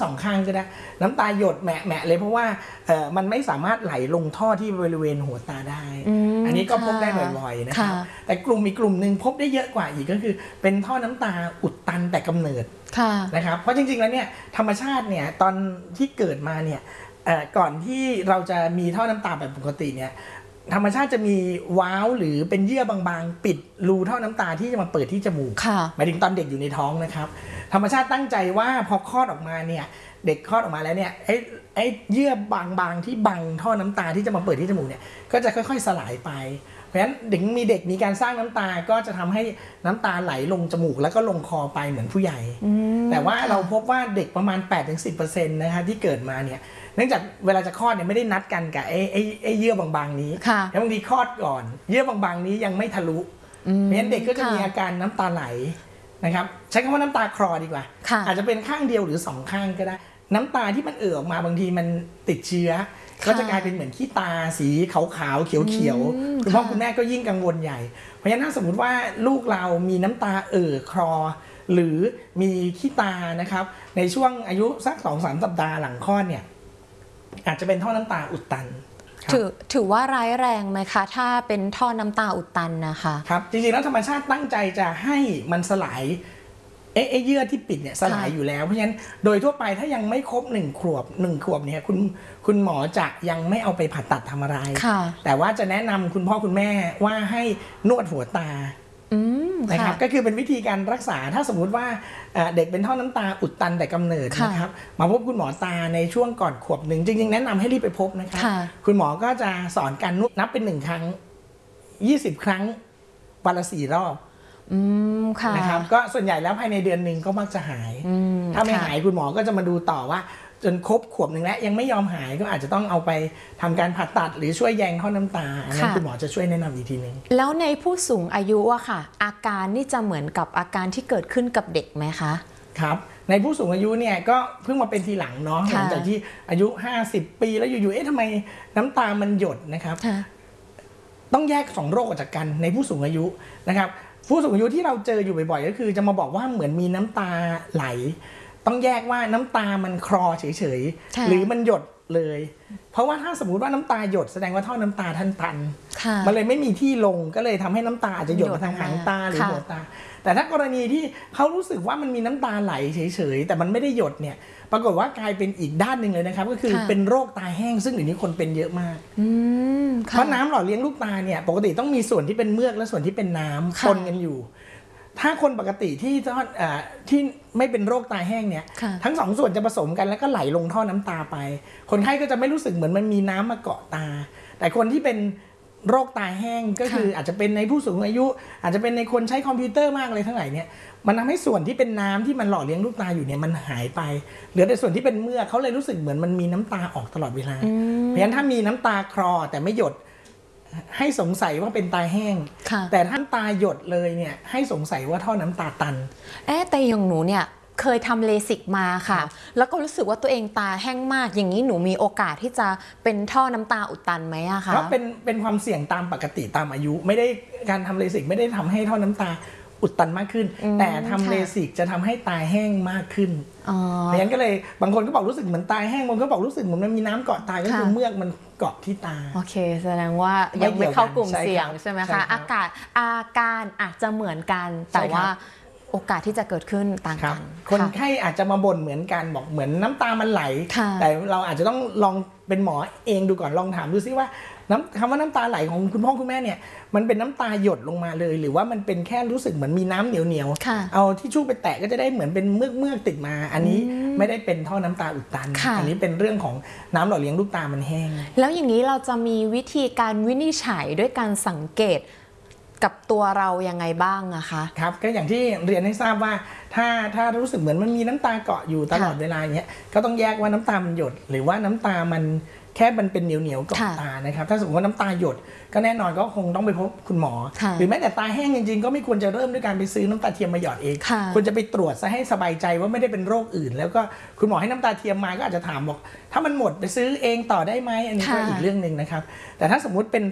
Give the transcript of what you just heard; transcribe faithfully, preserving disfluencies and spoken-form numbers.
สองข้างก็ได้น้ำตาหยดแหมะแหมะเลยเพราะว่าเออมันไม่สามารถไหลลงท่อที่บริเวณหัวตาได้ อันนี้ก็พบได้บ่อยๆนะครับแต่กลุ่มอีกกลุ่มหนึ่งพบได้เยอะกว่าอีกก็คือเป็นท่อน้ำตาอุดตันแต่กำเนิดนะครับเพราะจริงๆแล้วเนี่ยธรรมชาติเนี่ยตอนที่เกิดมาเนี่ยก่อนที่เราจะมีท่อน้ำตาแบบปกติเนี่ยธรรมชาติจะมีวาล์วหรือเป็นเยื่อบางๆปิดรูท่อน้ำตาที่จะมาเปิดที่จมูกหมายถึงตอนเด็กอยู่ในท้องนะครับธรรมชาติตั้งใจว่าพอคลอดออกมาเนี่ยเด็กคลอดออกมาแล้วเนี่ยไอ้ไอ้เยื่อบางๆที่บังท่อน้ำตาที่จะมาเปิดที่จมูกเนี่ยก็จะค่อยๆสลายไปเพราะฉะนั้นเด็กมีเด็กมีการสร้างน้ำตาก็จะทำให้น้ำตาไหลลงจมูกแล้วก็ลงคอไปเหมือนผู้ใหญ่แต่ว่าเราพบว่าเด็กประมาณ แปดถึงสิบเปอร์เซ็นต์ นะคะที่เกิดมาเนี่ยเนื่องจากเวลาจะคลอดเนี่ยไม่ได้นัดกันกับไอ้ไอ้ไอ้เยื่อบางๆนี้แล้วบางทีคลอดก่อนเยื่อบางๆนี้ยังไม่ทะลุเพราะฉะนั้นเด็กก็จะมีอาการน้ำตาไหลนะครับใช้คำว่าน้ำตาคลอดีกว่าอาจจะเป็นข้างเดียวหรือสองข้างก็ได้น้ำตาที่มันเอ่อออกมาบางทีมันติดเชื้อก็จะกลายเป็นเหมือนขี้ตาสีขาวๆเขียวๆคุณพ่อคุณแม่ก็ยิ่งกังวลใหญ่เพราะฉะนั้นถ้าสมมติว่าลูกเรามีน้ำตาเอ่อคลอหรือมีขี้ตานะครับในช่วงอายุสัก สองถึงสาม สัปดาห์หลังคลอดเนี่ยอาจจะเป็นท่อน้ำตาอุดตันถือถือว่าร้ายแรงไหมคะถ้าเป็นท่อน้ำตาอุดตันนะคะครับจริงๆแล้วธรรมชาติตั้งใจจะให้มันสลายเอ๊ะเยื่อที่ปิดเนี่ยสลายอยู่แล้วเพราะฉะนั้นโดยทั่วไปถ้ายังไม่ครบหนึ่งขวบหนึ่งขวบเนี่ยคุณคุณหมอจะยังไม่เอาไปผ่าตัดทำอะไรแต่ว่าจะแนะนำคุณพ่อคุณแม่ว่าให้นวดหัวตานะครับก็คือเป็นวิธีการรักษาถ้าสมมุติว่าเด็กเป็นท่อน้ำตาอุดตันแต่กำเนิดนะครับมาพบคุณหมอตาในช่วงก่อนขวบหนึ่งจริงๆแนะนำให้รีบไปพบนะครับคุณหมอก็จะสอนการนวดนับเป็นหนึ่งครั้งยี่สิบครั้งวันละสี่รอบนะครับก็ส่วนใหญ่แล้วภายในเดือนหนึ่งก็มักจะหายถ้าไม่หายคุณหมอก็จะมาดูต่อว่าจนครบขวบหนึ่งแล้วยังไม่ยอมหายก็อาจจะต้องเอาไปทำการผ่าตัดหรือช่วยแยงท่อน้ำตาอันนั้นคุณหมอจะช่วยแนะนำอีกทีนึงแล้วในผู้สูงอายุอะค่ะอาการนี่จะเหมือนกับอาการที่เกิดขึ้นกับเด็กไหมคะครับในผู้สูงอายุเนี่ยก็เพิ่งมาเป็นทีหลังเนาะหลังจากที่อายุห้าสิบปีแล้วอยู่ๆเอ๊ะทำไมน้ำตามันหยดนะครับต้องแยกสองโรคออกจากกันในผู้สูงอายุนะครับผู้สูงอายุที่เราเจออยู่บ่อยๆก็คือจะมาบอกว่าเหมือนมีน้ำตาไหลต้องแยกว่าน้ำตามันคลอเฉยๆหรือมันหยดเลยเพราะว่าถ้าสมมุติว่าน้ำตาหยดแสดงว่าท่อน้ำตาท่านตันมันเลยไม่มีที่ลงก็เลยทำให้น้ำตาอาจจะหยดมาทางหางตาหรือหัวตาแต่ถ้ากรณีที่เขารู้สึกว่ามันมีน้ำตาไหลเฉยๆแต่มันไม่ได้หยดเนี่ยปรากฏว่ากลายเป็นอีกด้านหนึ่งเลยนะครับก็คือเป็นโรคตาแห้งซึ่งเดี๋ยวนี้คนเป็นเยอะมากเพราะน้ำหล่อเลี้ยงลูกตาเนี่ยปกติต้องมีส่วนที่เป็นเมือกและส่วนที่เป็นน้ำปนกันอยู่ถ้าคนปกติที่ที่ไม่เป็นโรคตาแห้งเนี่ยทั้งสองส่วนจะผสมกันแล้วก็ไหลลงท่อน้ำตาไปคนไข้ก็จะไม่รู้สึกเหมือนมันมีน้ำมาเกาะตาแต่คนที่เป็นโรคตาแห้งก็คืออาจจะเป็นในผู้สูงอายุอาจจะเป็นในคนใช้คอมพิวเตอร์มากเลยทั้งหลายเนี่ยมันทำให้ส่วนที่เป็นน้ำที่มันหล่อเลี้ยงลูกตาอยู่เนี่ยมันหายไปเหลือแต่ส่วนที่เป็นเมือกเขาเลยรู้สึกเหมือนมันมีน้ำตาออกตลอดเวลาเพราะฉะนั้นถ้ามีน้ำตาคลอแต่ไม่หยดให้สงสัยว่าเป็นตาแห้งแต่ถ้าตาหยดเลยเนี่ยให้สงสัยว่าท่อน้ำตาตันเอ๊ะแต่อย่างหนูเนี่ยเคยทำเลสิกมาค่ะแล้วก็รู้สึกว่าตัวเองตาแห้งมากอย่างนี้หนูมีโอกาสที่จะเป็นท่อน้ำตาอุดตันไหมอะคะก็เป็นเป็นความเสี่ยงตามปกติตามอายุไม่ได้การทำเลสิกไม่ได้ทำให้ท่อน้ำตาอุดตันมากขึ้นแต่ทำเลสิกจะทำให้ตาแห้งมากขึ้นเพราะฉะนั้นก็เลยบางคนก็บอกรู้สึกเหมือนตาแห้งบางคนก็บอกรู้สึกเหมือนมันมีน้ำเกาะตาก็คือเมือกมันเกาะที่ตาโอเคแสดงว่ายังไม่เข้ากลุ่มเสี่ยงใช่ไหมคะอากาศอาการอาจจะเหมือนกันแต่ว่าโอกาสที่จะเกิดขึ้นต่างกันคนไข้อาจจะมาบ่นเหมือนกันบอกเหมือนน้ำตามันไหลแต่เราอาจจะต้องลองเป็นหมอเองดูก่อนลองถามดูซิว่าน้ำคำว่าน้ำตาไหลของคุณพ่อคุณแม่เนี่ยมันเป็นน้ำตาหยดลงมาเลยหรือว่ามันเป็นแค่รู้สึกเหมือนมีน้ำเหนียวเหนียวเอาที่ชู่ไปแตะก็จะได้เหมือนเป็นเมือกเมือกติดมาอันนี้ไม่ได้เป็นท่อน้ำตาอุดตันอันนี้เป็นเรื่องของน้ำหล่อเลี้ยงลูกตามันแห้งแล้วอย่างนี้เราจะมีวิธีการวินิจฉัยด้วยการสังเกตกับตัวเรายังไงบ้างอะคะครับก็อย่างที่เรียนให้ทราบว่าถ้าถ้ารู้สึกเหมือนมันมีน้ำตาเกาะอยู่ตลอดเวลาอย่างเงี้ยก็ต้องแยกว่าน้ำตามันหยดหรือว่าน้ำตามันแค่มันเป็นเหนียวเหนียวกับตานะครับถ้าสมมติว่าน้ำตาหยดก็แน่นอนก็คงต้องไปพบคุณหมอหรือแม้แต่ตาแห้งจริงๆก็ไม่ควรจะเริ่มด้วยการไปซื้อน้ำตาเทียมมาหยอดเองควรจะไปตรวจซะให้สบายใจว่าไม่ได้เป็นโรคอื่นแล้วก็คุณหมอให้น้ำตาเทียมมาก็อาจจะถามบอกถ้ามันหมดไปซื้อเองต่อได้ไหมอันนี้ก็อีกเรื่องนึงนะครับแต่ถ้าสมมุติเป็น